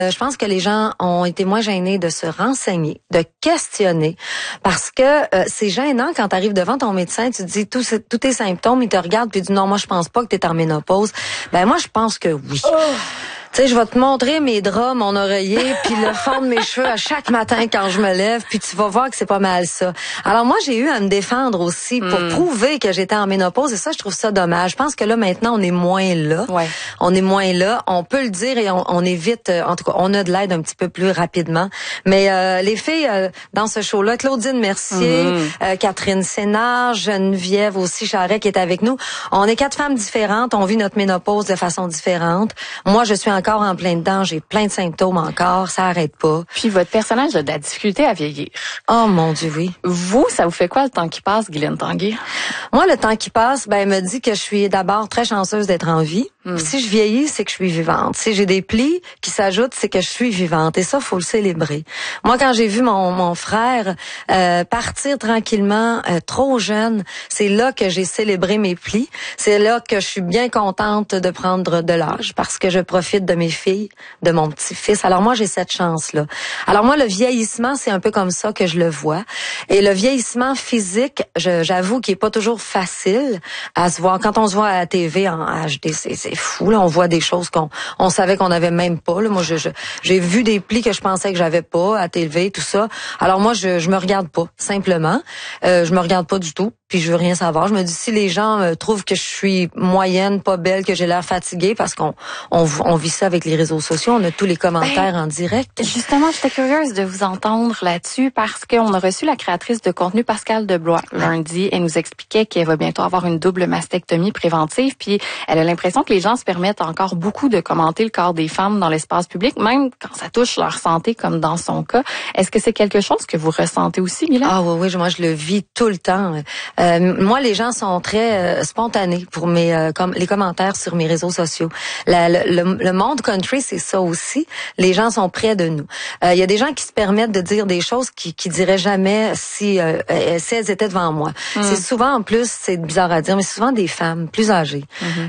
Je pense que les gens ont été moins gênés de se renseigner, de questionner, parce que c'est gênant quand tu arrives devant ton médecin, tu te dis tous tes symptômes, il te regarde puis il dit non, moi je pense pas que tu es en ménopause. Ben moi je pense que oui. Oh. Tu sais, je vais te montrer mes draps, mon oreiller, puis le fond de mes cheveux à chaque matin quand je me lève, puis tu vas voir que c'est pas mal ça. Alors moi, j'ai eu à me défendre aussi pour prouver que j'étais en ménopause, et ça, je trouve ça dommage. Je pense que là, maintenant, on est moins là. Ouais. On est moins là. On peut le dire et on évite, en tout cas, on a de l'aide un petit peu plus rapidement. Mais les filles dans ce show-là, Claudine Mercier, Catherine Sénard, Geneviève aussi Charret qui est avec nous, on est 4 femmes différentes, on vit notre ménopause de façon différente. Moi, je suis encore en plein dedans, j'ai plein de symptômes encore, ça arrête pas. Puis votre personnage a de la difficulté à vieillir. Oh mon Dieu, oui. Vous, ça vous fait quoi le temps qui passe, Guylaine Tanguay? Moi, le temps qui passe, me dit que je suis d'abord très chanceuse d'être en vie. Si je vieillis, c'est que je suis vivante. Si j'ai des plis qui s'ajoutent, c'est que je suis vivante. Et ça, faut le célébrer. Moi, quand j'ai vu mon frère partir tranquillement, trop jeune, c'est là que j'ai célébré mes plis. C'est là que je suis bien contente de prendre de l'âge parce que je profite de mes filles, de mon petit-fils. Alors moi, j'ai cette chance-là. Alors moi, le vieillissement, c'est un peu comme ça que je le vois. Et le vieillissement physique, j'avoue qu'il est pas toujours facile à se voir. Quand on se voit à la TV en HD, c'est fou, là. On voit des choses qu'on savait qu'on n'avait même pas, là. Moi, j'ai vu des plis que je pensais que j'avais pas à TV, tout ça. Alors moi, je me regarde pas, simplement. Je me regarde pas du tout. Puis je veux rien savoir. Je me dis, si les gens trouvent que je suis moyenne, pas belle, que j'ai l'air fatiguée, parce qu'on vit ça avec les réseaux sociaux, on a tous les commentaires en direct. Justement, j'étais curieuse de vous entendre là-dessus parce qu'on a reçu la créatrice de contenu Pascale Deblois lundi. Elle nous expliquait qu'elle va bientôt avoir une double mastectomie préventive, puis elle a l'impression que les gens se permettent encore beaucoup de commenter le corps des femmes dans l'espace public, même quand ça touche leur santé, comme dans son cas. Est-ce que c'est quelque chose que vous ressentez aussi, Mylène? Ah oui, moi je le vis tout le temps. Moi, les gens sont très spontanés pour les commentaires sur mes réseaux sociaux. Le monde country, c'est ça aussi. Les gens sont près de nous. Il y a des gens qui se permettent de dire des choses qui diraient jamais si elles étaient devant moi. C'est souvent, en plus, c'est bizarre à dire, mais c'est souvent des femmes plus âgées.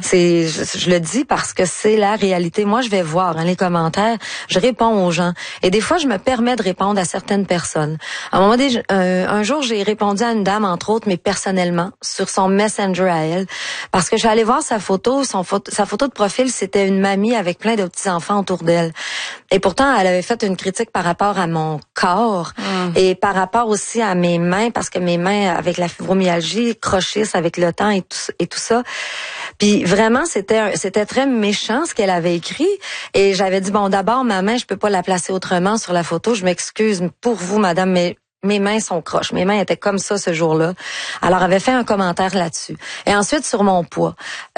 Je le dis parce que c'est la réalité. Moi, je vais voir les commentaires, je réponds aux gens. Et des fois, je me permets de répondre à certaines personnes. À un moment donné, un jour, j'ai répondu à une dame, entre autres, mais personnellement, sur son Messenger à elle, parce que je suis allée voir sa photo de profil, c'était une mamie avec plein de petits-enfants autour d'elle. Et pourtant, elle avait fait une critique par rapport à mon corps et par rapport aussi à mes mains, parce que mes mains, avec la fibromyalgie, crochissent avec le temps et tout ça. Puis vraiment, c'était très méchant ce qu'elle avait écrit. Et j'avais dit, bon, d'abord, ma main, je peux pas la placer autrement sur la photo. Je m'excuse pour vous, madame, mais mes mains sont croches. Mes mains étaient comme ça ce jour-là. Alors, elle avait fait un commentaire là-dessus. Et ensuite, sur mon poids.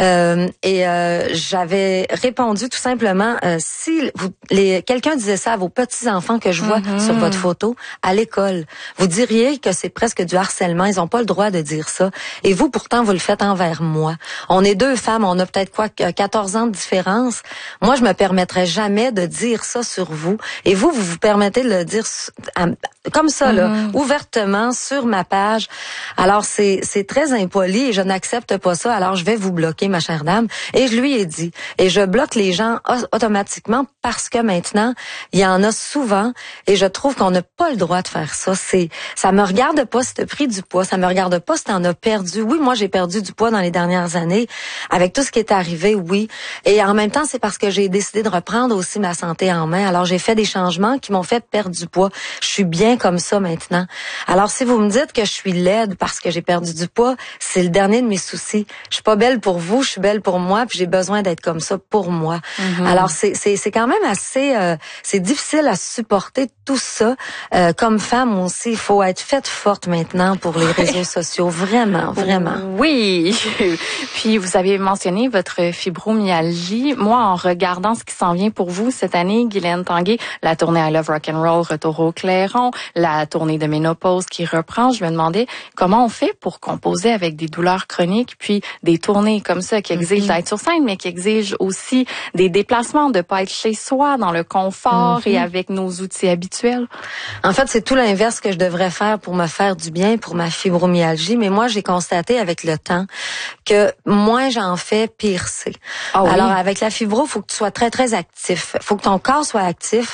J'avais répondu tout simplement, si quelqu'un disait ça à vos petits-enfants que je vois sur votre photo, à l'école, vous diriez que c'est presque du harcèlement. Ils n'ont pas le droit de dire ça. Et vous, pourtant, vous le faites envers moi. On est 2 femmes, on a peut-être 14 ans de différence. Moi, je me permettrais jamais de dire ça sur vous. Et vous vous permettez de le dire comme ça, là, ouvertement sur ma page. Alors, c'est très impoli et je n'accepte pas ça. Alors, je vais vous bloquer, ma chère dame. Et je lui ai dit. Et je bloque les gens automatiquement parce que maintenant, il y en a souvent et je trouve qu'on n'a pas le droit de faire ça. Ça me regarde pas si tu as pris du poids. Ça me regarde pas si tu en as perdu. Oui, moi, j'ai perdu du poids dans les dernières années avec tout ce qui est arrivé, oui. Et en même temps, c'est parce que j'ai décidé de reprendre aussi ma santé en main. Alors, j'ai fait des changements qui m'ont fait perdre du poids. Je suis bien comme ça maintenant. Alors, si vous me dites que je suis laide parce que j'ai perdu du poids, c'est le dernier de mes soucis. Je suis pas belle pour vous, je suis belle pour moi, puis j'ai besoin d'être comme ça pour moi. Alors, c'est quand même assez... c'est difficile à supporter tout ça. Comme femme aussi, il faut être faite forte maintenant pour les réseaux sociaux. Vraiment, vraiment. Oui. Puis, vous avez mentionné votre fibromyalgie. Moi, en regardant ce qui s'en vient pour vous cette année, Guylaine Tanguay, la tournée I Love Rock'n'Roll, Retour au Clairon, la tournée journée de ménopause qui reprend, je me demandais comment on fait pour composer avec des douleurs chroniques, puis des tournées comme ça qui exigent d'être sur scène, mais qui exigent aussi des déplacements, de pas être chez soi, dans le confort et avec nos outils habituels. En fait, c'est tout l'inverse que je devrais faire pour me faire du bien, pour ma fibromyalgie. Mais moi, j'ai constaté avec le temps que moins j'en fais, pire c'est. Alors, avec la fibro, il faut que tu sois très, très actif. Il faut que ton corps soit actif.